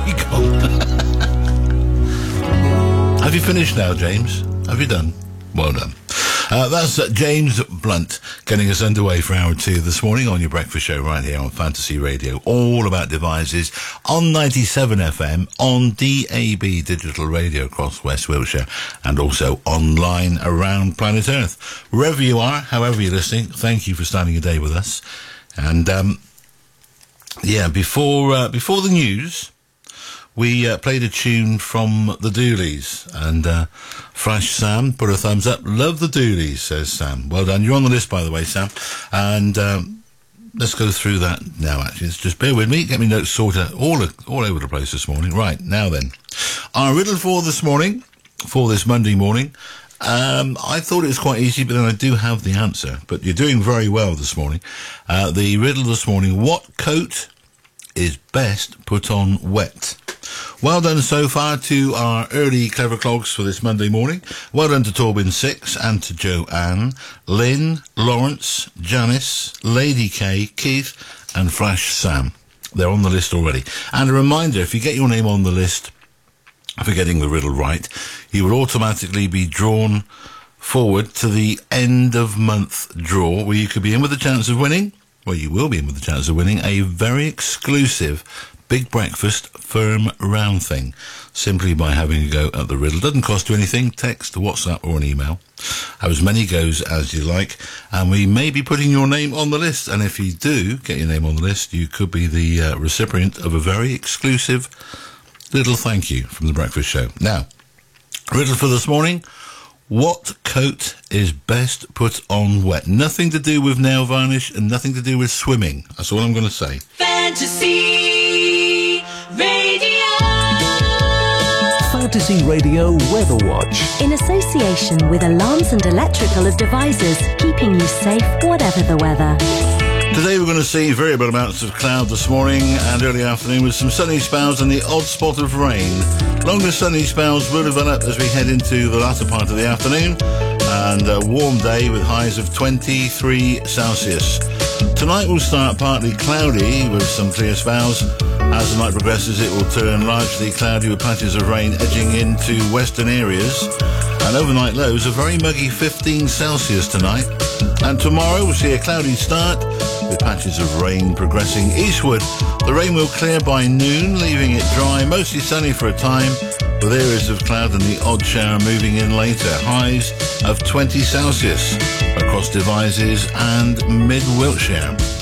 you gone? Have you finished now, James? Have you done? Well done. That's James Blunt getting us underway for hour 2 this morning on your breakfast show right here on Fantasy Radio. All about devices on 97 FM, on DAB digital radio across West Wiltshire, and also online around planet Earth. Wherever you are, however you're listening, thank you for starting your day with us. And before the news, we played a tune from the Dooleys, and Fresh Sam put a thumbs up. Love the Dooleys, says Sam. Well done. You're on the list, by the way, Sam. And let's go through that now, actually. Just bear with me. Get me notes sorted all over the place this morning. Right, now then. Our riddle for this morning, for this Monday morning, I thought it was quite easy, but then I do have the answer. But you're doing very well this morning. The riddle this morning, what coat is best put on wet? Well done so far to our early clever clogs for this Monday morning. Well done to Torbin 6 and to Joanne, Lynn, Lawrence, Janice, Lady K, Keith and Flash Sam. They're on the list already. And a reminder, if you get your name on the list for getting the riddle right, you will automatically be drawn forward to the end of month draw, where you could be in with a chance of winning. Well, you will be in with a chance of winning a very exclusive Big Breakfast firm round thing, simply by having a go at the riddle. Doesn't cost you anything. Text, WhatsApp or an email. Have as many goes as you like, and we may be putting your name on the list. And if you do get your name on the list, you could be the recipient of a very exclusive little thank you from the Breakfast Show. Now, riddle for this morning. What coat is best put on wet? Nothing to do with nail varnish and nothing to do with swimming. That's all I'm going to say. Fantasy Radio. Fantasy Radio Weather Watch. In association with Alarms and Electrical of Devices, keeping you safe whatever the weather. Today we're going to see variable amounts of cloud this morning and early afternoon, with some sunny spells and the odd spot of rain. Longer sunny spells will develop as we head into the latter part of the afternoon, and a warm day with highs of 23 Celsius. Tonight will start partly cloudy with some clear spells. As the night progresses, it will turn largely cloudy with patches of rain edging into western areas. And overnight lows are very muggy 15 Celsius tonight. And tomorrow we'll see a cloudy start with patches of rain progressing eastward. The rain will clear by noon, leaving it dry, mostly sunny for a time, with areas of cloud and the odd shower moving in later. Highs of 20 Celsius across Devizes and mid-Wiltshire.